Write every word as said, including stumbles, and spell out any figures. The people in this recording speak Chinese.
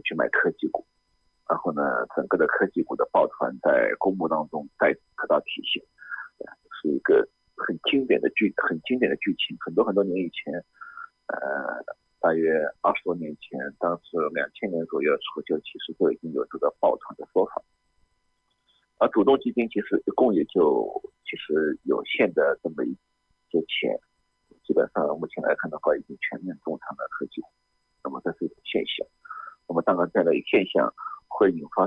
去买科技股，然后呢，整个的科技股的抱团在公募当中再得到体现，是一个很经典的剧，很经典的剧情。很多很多年以前，呃，大约二十多年前，当时两千年左右的时候，就其实就已经有这个抱团的说法。而主动基金其实一共也就其实有限的这么一些钱，基本上目前来看的话，已经全面重仓了科技股。那么这是一种现象。那么当然，这样的一个现象会引发